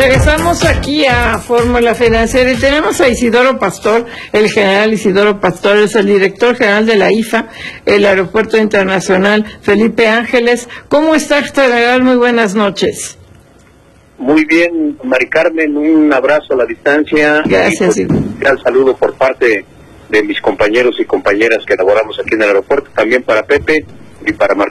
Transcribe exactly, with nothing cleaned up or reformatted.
Regresamos aquí a Fórmula Financiera y tenemos a Isidoro Pastor, el general Isidoro Pastor, es el director general de la I F A, el Aeropuerto Internacional Felipe Ángeles. ¿Cómo está, general? Muy buenas noches. Muy bien, Mari Carmen, un abrazo a la distancia. Gracias. Y un gran saludo por parte de mis compañeros y compañeras que elaboramos aquí en el aeropuerto, también para Pepe y para Martín.